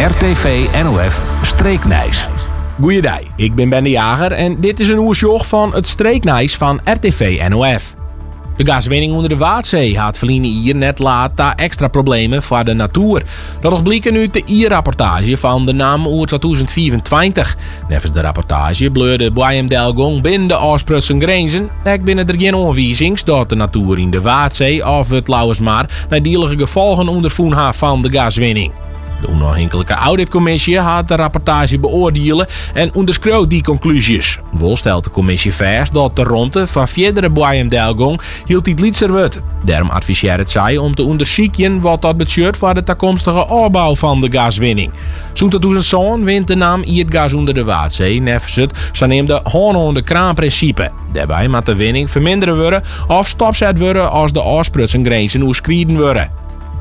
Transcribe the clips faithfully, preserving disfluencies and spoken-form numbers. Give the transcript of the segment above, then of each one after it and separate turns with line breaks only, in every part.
R T V N O F Streeknijs.
Goeiedag, ik ben Ben de Jager en dit is een oersjog van het Streeknijs van R T V N O F. De gaswinning onder de Waadzee had verliezen hier net laat daar extra problemen voor de natuur. Dat is blijken uit de I R-rapportage van de naam oer tweeduizend vierentwintig. Nevens de rapportage bleurde Boeiem Delgong binnen de Aarsprutsen grenzen. Ook binnen er geen aanwijzings dat de natuur in de Waadzee of het Lauwersmaar nadielige gevolgen ondervoen heeft van de gaswinning. De onafhankelijke auditcommissie had de rapportage beoordelen en onderschreeuwt die conclusies. Wel stelt de commissie vast dat de ronde van verdere Boeiem Delgong hield die lietser wordt. Daarom adviseert het zij om te onderzoeken wat dat betekent voor de toekomstige opbouw van de gaswinning. Zo'n tweeduizend zeventien wint de naam Iergas onder de Waadzee nevens het zogenaamde hoornende kraanprincipe. Daarbij moet de winning verminderen worden of stopzet worden als de Aarsprutsen overschreden worden.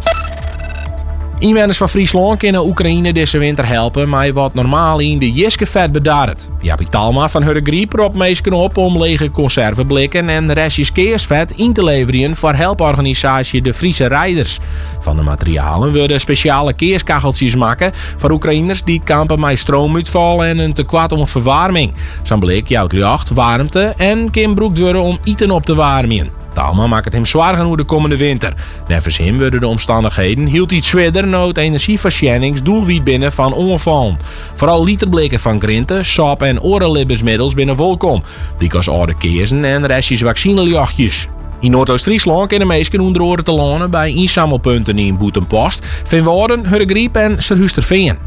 Inwoners van Friesland kunnen Oekraïne deze winter helpen met wat normaal in de Jiske vet bedaart. Jaapie Talma van Hurre Griep roept meesken op om lege conserveblikken en restjes keersvet in te leveren voor helporganisatie de Friese Rijders. Van de materialen worden speciale keerskacheltjes maken voor Oekraïners die kampen met stroomuitval en een tekort om verwarming. Zo'n blik jouwt lucht, warmte en kan gebruikt worden om eten op te warmen. Talma maakt het hem zwaar genoeg de komende winter. Nevens hem worden de omstandigheden hield iets zwaarder nood energieverschijningsdoelwiet binnen van onvallen. Vooral literblikken van grinten, sap en orenlibbersmiddels binnen welkom. Die als oude keersen en restjes vaccinejachtjes. In Noordoost-Friesland kunnen meesken onder oren te lonen bij inzamelpunten in Boetenpost, Veenwouden, Hurregriep en Serhusterveen.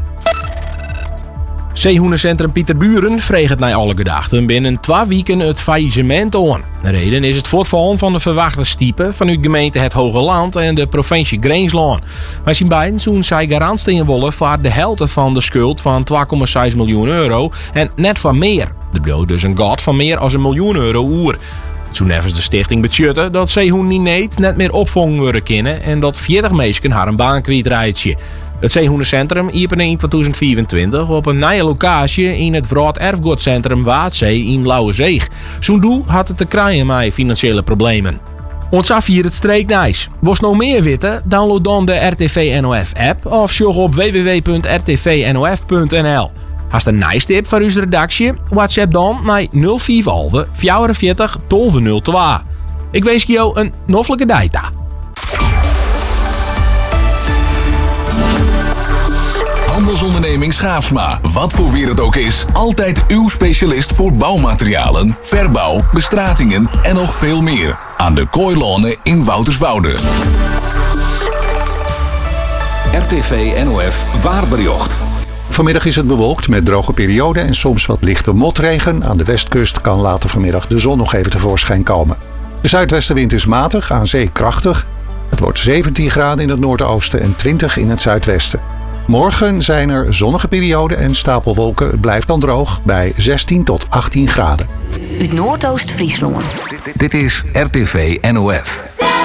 Zeehoendencentrum Pieterburen vreegt naar alle gedachten binnen twee weken het faillissement aan. De reden is het voortvallen van de verwachte stiepen vanuit gemeente Het Hoge Land en de provincie Greenslaan. Wij zien beiden zo'n zij garantstenen willen voor de helft van de schuld van twee komma zes miljoen euro en net van meer. Er bleef dus een gat van meer dan een miljoen euro oer. Zo nevens de stichting betjutten dat zeehoenden niet net meer opvangen worden kunnen en dat veertig meesken haar een baan kwijtrijdt. Het Zeehoendencentrum opende in tweeduizend vierentwintig op een nieuwe locatie in het Wraad Erfgoedcentrum Waadzee in Lauwerzeeg. Zo'n doel had het te krijgen met financiële problemen. Ons af hier het Streeknijs. Was nog meer weten? Download dan de R T V N O F app of zoek op w w w punt r t v n o f punt n l. Hast een nice tip voor uw redactie? WhatsApp dan naar nul vijf elf vierenveertig twaalf nul twee. Ik wens je jou een noffelijke data.
Handelsonderneming Schaafsma. Wat voor weer het ook is, altijd uw specialist voor bouwmaterialen, verbouw, bestratingen en nog veel meer. Aan de Kooilonen in Wouterswoude. R T V N O F Waarbericht.
Vanmiddag is het bewolkt met droge perioden en soms wat lichte motregen. Aan de westkust kan later vanmiddag de zon nog even tevoorschijn komen. De zuidwestenwind is matig, aan zee krachtig. Het wordt zeventien graden in het noordoosten en twintig in het zuidwesten. Morgen zijn er zonnige perioden en stapelwolken. Het blijft dan droog bij zestien tot achttien graden.
Uit Noordoost-Friesland.
Dit is R T V N O F.